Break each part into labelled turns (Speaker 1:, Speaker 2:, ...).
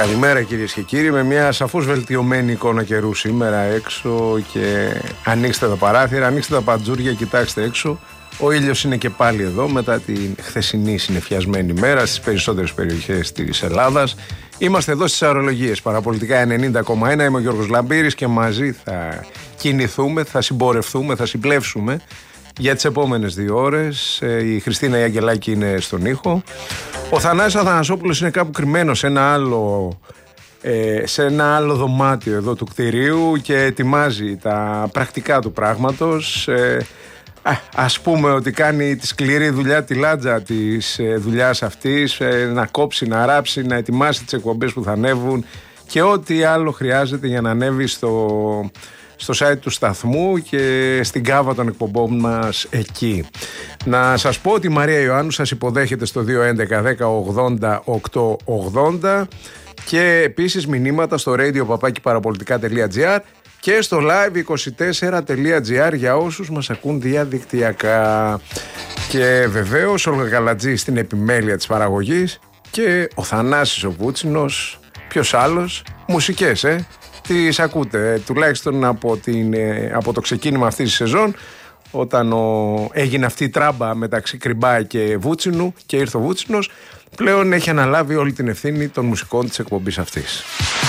Speaker 1: Καλημέρα κυρίες και κύριοι, με μια σαφώς βελτιωμένη εικόνα καιρού σήμερα έξω και ανοίξτε τα παράθυρα, ανοίξτε τα παντζούρια, κοιτάξτε έξω. Ο ήλιος είναι και πάλι εδώ μετά την χθεσινή συννεφιασμένη μέρα στις περισσότερες περιοχές της Ελλάδας. Είμαστε εδώ στις αερολογίες Παραπολιτικά 90,1. Είμαι ο Γιώργος Λαμπύρης και μαζί θα κινηθούμε, θα συμπορευτούμε, θα συμπλεύσουμε για τις επόμενες 2 ώρες. Η Χριστίνα Αγγελάκη είναι στον ήχο. Ο Θανάσης Αθανασόπουλος είναι κάπου κρυμμένος σε ένα άλλο δωμάτιο εδώ του κτηρίου και ετοιμάζει τα πρακτικά του πράγματος. Ας πούμε ότι κάνει τη σκληρή δουλειά, τη λάτζα της δουλειάς αυτής, να κόψει, να ράψει, να ετοιμάσει τις εκπομπές που θα ανέβουν και ό,τι άλλο χρειάζεται για να ανέβει στο site του σταθμού και στην κάβα των εκπομπών μας εκεί. Να σας πω ότι η Μαρία Ιωάννου σας υποδέχεται στο 211-10-80-880 και επίσης μηνύματα στο radio@parapolitica.gr και στο live24.gr για όσους μας ακούν διαδικτυακά. Και βεβαίως ο Γαλατζής στην επιμέλεια της παραγωγής και ο Θανάσης ο Βούτσινος, ποιος άλλος, μουσικές τις ακούτε τουλάχιστον από το ξεκίνημα αυτής της σεζόν, όταν έγινε αυτή η τράμπα μεταξύ Κρυμπά και Βούτσινου και ήρθε ο Βούτσινος, πλέον έχει αναλάβει όλη την ευθύνη των μουσικών της εκπομπής αυτής.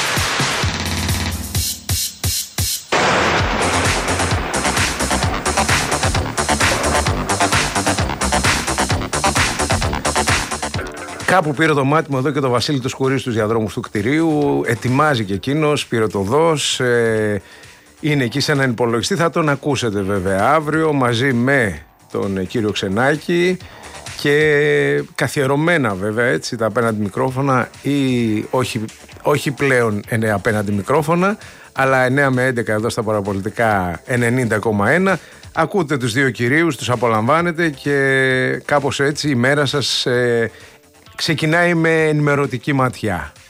Speaker 1: Κάπου πήρε το μάτι μου εδώ και το Βασίλη του Σκουρί στους διαδρόμους του κτηρίου. Ετοιμάζει και εκείνος, πυροτοδός. Είναι εκεί σε έναν υπολογιστή. Θα τον ακούσετε βέβαια αύριο μαζί με τον κύριο Ξενάκη. Και καθιερωμένα βέβαια έτσι τα απέναντι μικρόφωνα ή όχι πλέον απέναντι μικρόφωνα, αλλά 9 με 11 εδώ στα Παραπολιτικά 90,1. Ακούτε τους δύο κυρίους, τους απολαμβάνετε και κάπως έτσι η μέρα σας ξεκινάει με ενημερωτική ματιά.